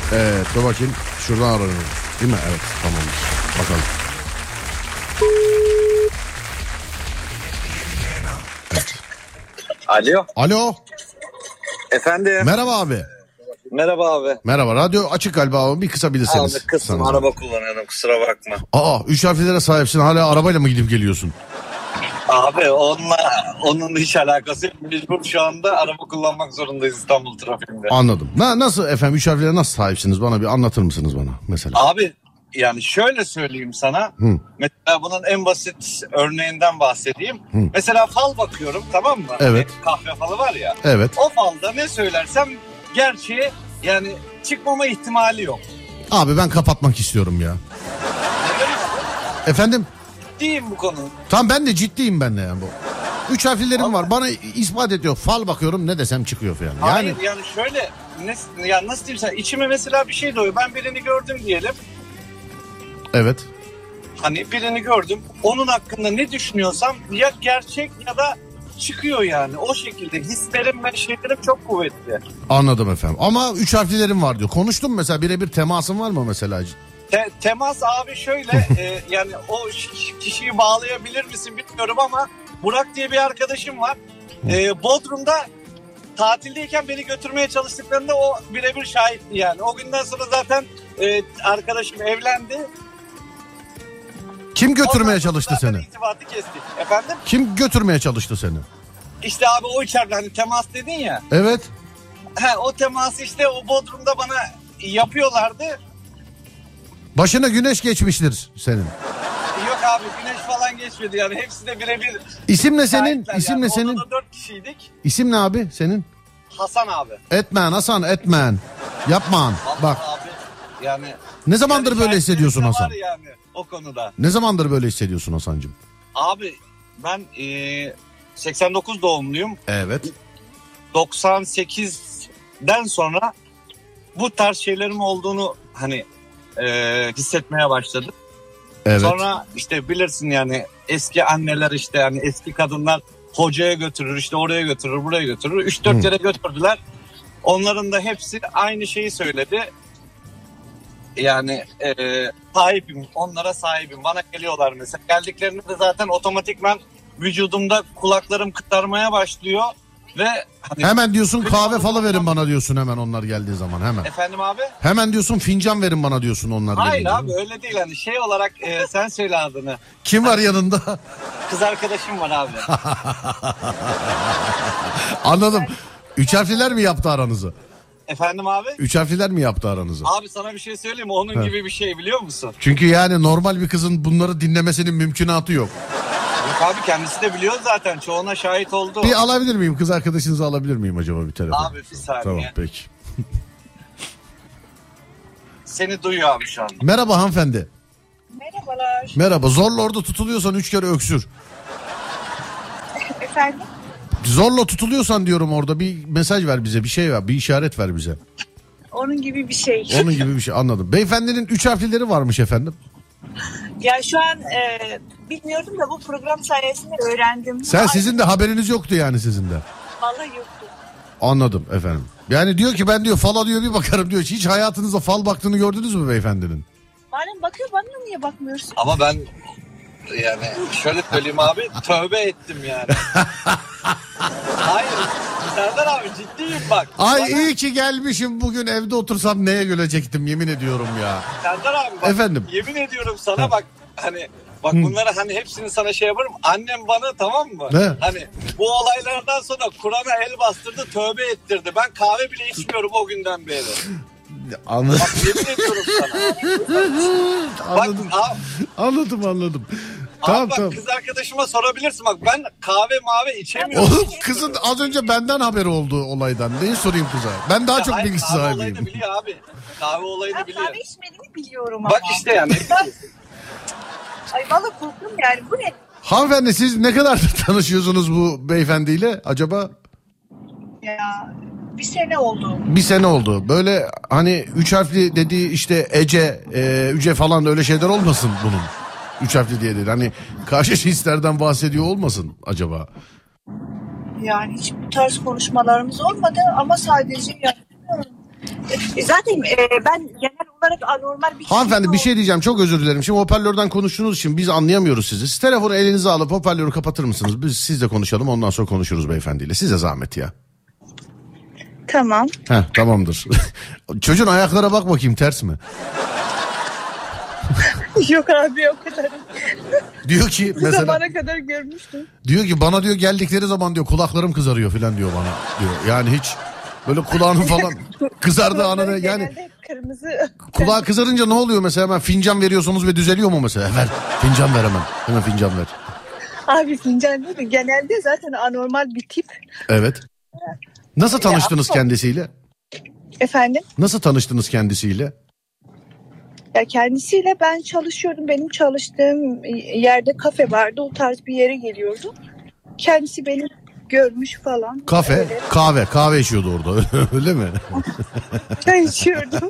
Evet, dur bakayım. Şuradan aranıyor. Değil mi? Evet, tamamdır. Bakalım. Evet. Alo. Alo. Efendim. Merhaba abi. Merhaba abi. Merhaba. Radyo açık galiba abi. Bir kısabilirseniz. Abi kızım araba kullanıyorum, kusura bakma. Aa, 3 harflere sahipsin. Hala arabayla mı gidip geliyorsun? Abi onun hiç alakası yok. Mecbur şu anda araba kullanmak zorundayız İstanbul trafiğinde. Anladım. Nasıl efendim 3 harflere nasıl sahipsiniz? Bana bir anlatır mısınız bana mesela? Abi yani şöyle söyleyeyim sana. Mesela bunun en basit örneğinden bahsedeyim. Mesela fal bakıyorum, tamam mı? Evet. Kahve falı var ya. Evet. O falda ne söylersem gerçeği yani çıkmama ihtimali yok. Abi ben kapatmak istiyorum ya. Neden abi? Efendim? Ciddiyim bu konu. Tam ben de ciddiyim ben de yani bu. 3 harflerim var. Bana ispat ediyor. Fal bakıyorum ne desem çıkıyor falan. Hayır yani şöyle yani nasıl diyeyim sana, içime mesela bir şey doğuyor. Ben birini gördüm diyelim. Evet. Hani birini gördüm. Onun hakkında ne düşünüyorsam ya gerçek ya da çıkıyor yani. O şekilde hislerim ve şeylerim çok kuvvetli. Anladım efendim. Ama 3 harflerim var diyor. Konuştum mesela, birebir temasın var mı mesela? Temas abi şöyle yani o kişiyi bağlayabilir misin bilmiyorum ama Burak diye bir arkadaşım var. Bodrum'da tatildeyken beni götürmeye çalıştıklarında o birebir şahitti yani. O günden sonra zaten arkadaşım evlendi. Kim götürmeye çalıştı seni? İrtibatı kestik. Efendim? Kim götürmeye çalıştı seni? İşte abi o içeride hani temas dedin ya. Evet. O teması işte o Bodrum'da bana yapıyorlardı. Başına güneş geçmiştir senin. Yok abi güneş falan geçmedi yani hepsi de birebir. İsim ne senin? İsim yani. ne senin? Odada 4 kişiydik. İsim ne abi senin? Hasan abi. Etmen Hasan, etmen. Yapman. Bak. Abi yani. Ne zamandır yani böyle hissediyorsun Hasan? yani o konuda. Ne zamandır böyle hissediyorsun Hasancığım? Abi ben 89 doğumluyum. Evet. 98'den sonra bu tarz şeylerin olduğunu hani hissetmeye başladım. Evet. Sonra işte bilirsin yani eski anneler işte yani eski kadınlar hocaya götürür işte oraya götürür buraya götürür. 3-4 yere götürdüler. Onların da hepsi aynı şeyi söyledi. Yani sahibim, onlara sahibim. Bana geliyorlar mesela. Geldiklerinde de zaten otomatikman vücudumda kulaklarım kıtlarmaya başlıyor. Ve hani hemen diyorsun kahve falı verin bana diyorsun hemen onlar geldiği zaman hemen. Efendim abi? Hemen diyorsun fincan verin bana diyorsun onlar geldiği zaman. Hayır abi öyle değil hani şey olarak sen söyle adını. Kim var yanında? Kız arkadaşım var abi. Anladım. 3 harfliler mi yaptı aranızı? Efendim abi? 3 harfliler mi yaptı aranızı? Abi sana bir şey söyleyeyim mi? Onun gibi bir şey biliyor musun? Çünkü yani normal bir kızın bunları dinlemesinin mümkünatı yok. Yok abi kendisi de biliyor zaten. Çoğuna şahit oldu. Bir alabilir miyim? Kız arkadaşınızı alabilir miyim acaba bir telefon? Abi bir saniye. Tamam peki. Seni duyuyor abi şu anda. Merhaba hanımefendi. Merhabalar. Merhaba. Zorla orada tutuluyorsan 3 kere öksür. Efendim? Zorla tutuluyorsan diyorum orada bir mesaj ver bize, bir şey ver, bir işaret ver bize. Onun gibi bir şey. Onun gibi bir şey, anladım. Beyefendinin 3 harflileri varmış efendim. Ya şu an bilmiyordum da bu program sayesinde öğrendim. Sizin de haberiniz yoktu yani sizin de. Vallahi yoktu. Anladım efendim. Yani diyor ki ben diyor fala diyor bir bakarım diyor. Hiç hayatınızda fal baktığını gördünüz mü beyefendinin? Malum bakıyor, bana niye bakmıyorsun? Ama ben yani şöyle söyleyeyim abi tövbe ettim yani. Hayır Serdar abi ciddiyim bak. Ay bana, iyi ki gelmişim bugün evde otursam neye gülecektim yemin ediyorum ya. Serdar abi bak Efendim? yemin ediyorum sana bak hani bak bunları hani hepsini sana şey yaparım. Annem bana tamam mı? Ne? Hani bu olaylardan sonra Kur'an'a el bastırdı tövbe ettirdi. Ben kahve bile içmiyorum o günden beri. Anladım. Bak yemin ediyorum sana. Anladım. Bak, Anladım. Abi Tamam bak tamam. kız arkadaşıma sorabilirsin bak ben kahve mavi içemiyorum. Oğlum kızın az önce benden haberi oldu olaydan. Neyi sorayım kıza? Ben daha çok bilgi Kahve olayını sahibiyim. biliyor abi. Kahve olayını Ben biliyor. kahve içmediğini biliyorum ama. Bak işte yani. Ay vallahi korktum yani, bu ne? Hanımefendi siz ne kadar tanışıyorsunuz bu beyefendiyle acaba? Ya bir sene oldu. Bir sene oldu. Böyle hani 3 harfli dediği işte Üce falan öyle şeyler olmasın bunun. 3 harfli diye dedi. Hani karşı hislerden bahsediyor olmasın acaba? Yani hiç bu tarz konuşmalarımız olmadı ama sadece yani Zaten ben genel olarak anormal bir Hanımefendi bir şey şey diyeceğim, çok özür dilerim. Şimdi hoparlörden konuştuğunuz için biz anlayamıyoruz sizi. Siz telefonu elinize alıp hoparlörü kapatır mısınız? Biz sizle konuşalım, ondan sonra konuşuruz beyefendiyle. Size zahmet ya. Tamam. Tamamdır. Çocuğun ayaklara bak bakayım, ters mi? Yok abi o kadar. Diyor ki Bu mesela, zamana kadar görmüştüm. diyor ki bana diyor geldikleri zaman diyor kulaklarım kızarıyor falan diyor bana diyor. Yani hiç böyle kulağının falan kızardığı anı yani Genelde kırmızı. kulağı kızarınca ne oluyor mesela, hemen fincan veriyorsunuz ve düzeliyor mu mesela? Ver fincan ver hemen fincan ver. Abi fincan değil mi? Genelde zaten anormal bir tip. Evet. Nasıl tanıştınız kendisiyle? Efendim? Nasıl tanıştınız kendisiyle? Ya kendisiyle ben çalışıyordum. Benim çalıştığım yerde kafe vardı. O tarz bir yere geliyordum. Kendisi beni görmüş falan. Kafe, Öyle. kahve içiyordu orada öyle mi? Çay içiyordum.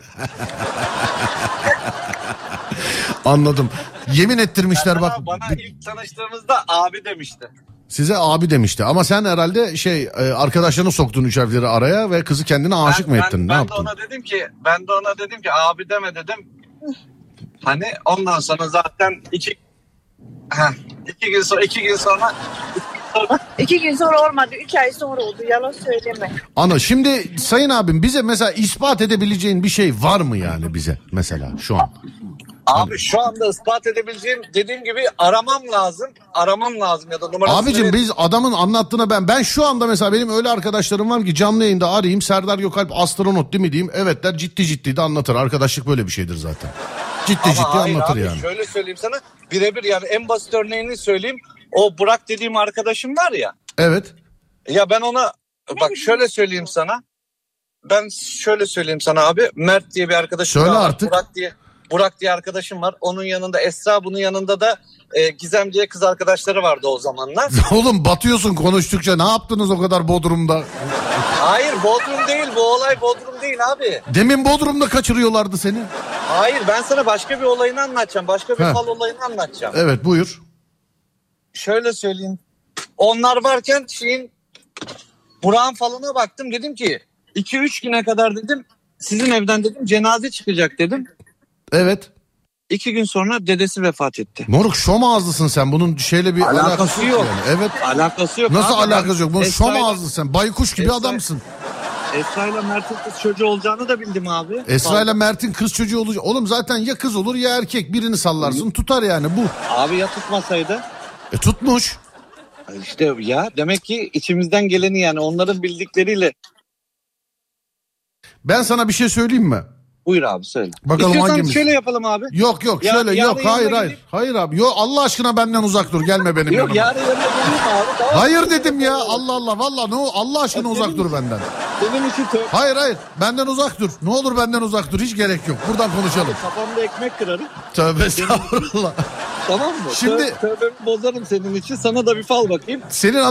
Anladım. Yemin ettirmişler bak. Bana ilk tanıştığımızda abi demişti. Size abi demişti ama sen herhalde arkadaşlarını soktun 3 harfleri araya ve kızı kendine aşık mı ettin? Ne Ben de yaptın? ona dedim ki abi deme dedim. Hani ondan sonra zaten iki gün sonra 2 gün sonra olmadı. 3 ay sonra oldu. Yalan söyleme. Ana şimdi sayın abim bize mesela ispat edebileceğin bir şey var mı yani bize mesela şu an? abi şu anda ispat edebileceğim, dediğim gibi aramam lazım ya da numarasını Abicim biz adamın anlattığına ben şu anda mesela benim öyle arkadaşlarım var ki canlı yayında arayayım, Serdar Gökalp astronot değil mi diyeyim, evet der, ciddi de anlatır. Arkadaşlık böyle bir şeydir zaten. Ciddi anlatır abi, yani. Şöyle söyleyeyim sana, birebir yani en basit örneğini söyleyeyim. O Burak dediğim arkadaşım var ya. Evet. Ya ben ona bak şöyle söyleyeyim sana abi, Mert diye bir arkadaşım Söyle var. artık. Burak diye arkadaşım var. Onun yanında Esra, bunun yanında da Gizem diye kız arkadaşları vardı o zamanlar. Oğlum batıyorsun konuştukça, ne yaptınız o kadar Bodrum'da? Hayır Bodrum değil, bu olay Bodrum değil abi. Demin Bodrum'da kaçırıyorlardı seni. Hayır, ben sana başka bir olayını anlatacağım. Başka bir fal olayını anlatacağım. Evet buyur. Şöyle söyleyeyim. Onlar varken Burak'ın falına baktım, dedim ki 2-3 güne kadar dedim sizin evden dedim cenaze çıkacak dedim. Evet. 2 gün sonra dedesi vefat etti. Moruk şom ağızlısın sen. Bunun şeyle bir alakası yok. Yani. Evet. Alakası yok. Nasıl abi, alakası yok? Bunun şom Esra'yla- ağızlısın sen. Baykuş gibi adamsın. Esra ile Mert'in kız çocuğu olacağını da bildim abi. Esra ile Mert'in kız çocuğu olacak. Oğlum zaten ya kız olur ya erkek. Birini sallarsın tutar yani bu. Abi ya tutmasaydı? Tutmuş. İşte ya demek ki içimizden geleni, yani onların bildikleriyle. Ben sana bir şey söyleyeyim mi? Buyur abi söyle. Bakalım İstiyorsan hangimiz? şöyle yapalım abi. Yok Ya- şöyle yarın yok hayır yanına hayır. gelip- Hayır abi. Yok Allah aşkına benden uzak dur. Gelme benim Yok yanıma. yarın yanına geleyim abi. Tamam. Hayır dedim ya. Allah Allah vallahi ne Allah aşkına uzak dur benden. Senin için Hayır benden uzak dur. Ne olur benden uzak dur. Hiç gerek yok. Buradan konuşalım. kafamda ekmek kırarım. Tövbe estağfurullah. Tamam mı? Şimdi- Tövbemi bozarım senin için. Sana da bir fal bakayım. Senin